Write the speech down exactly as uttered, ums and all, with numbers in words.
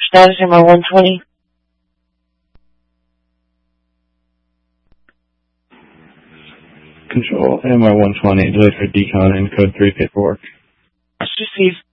Status M I one twenty. Control M I one twenty, delayed for decon in code three paperwork. Let's receive.